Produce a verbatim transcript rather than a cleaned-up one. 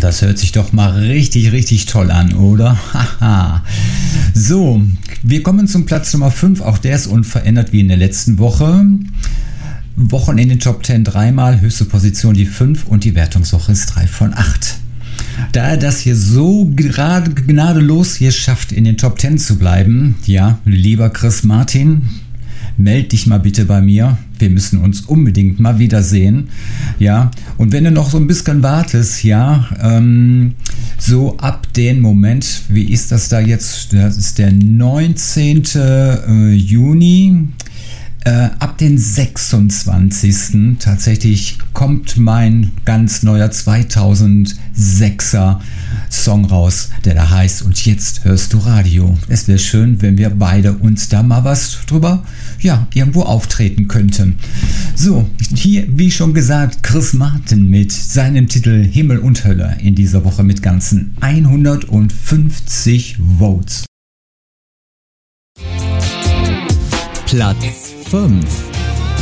das hört sich doch mal richtig, richtig toll an, oder? Haha. So, wir kommen zum Platz Nummer fünf. Auch der ist unverändert wie in der letzten Woche. Wochen in den Top zehn dreimal, höchste Position die fünf und die Wertungswoche ist drei von acht. Da er das hier so gerade gnadenlos hier schafft, in den Top zehn zu bleiben, ja, lieber Chris Martin, meld dich mal bitte bei mir. Wir müssen uns unbedingt mal wiedersehen. Ja, und wenn du noch so ein bisschen wartest, ja, ähm, so ab dem Moment, wie ist das da jetzt? Das ist der neunzehnten Juni. Äh, ab den sechsundzwanzigsten tatsächlich kommt mein ganz neuer zweitausendsechser Song raus, der da heißt "Und jetzt hörst du Radio". Es wäre schön, wenn wir beide uns da mal was drüber, ja, irgendwo auftreten könnten. So, hier, wie schon gesagt, Chris Martin mit seinem Titel "Himmel und Hölle" in dieser Woche mit ganzen hundertfünfzig Votes. Platz fünf.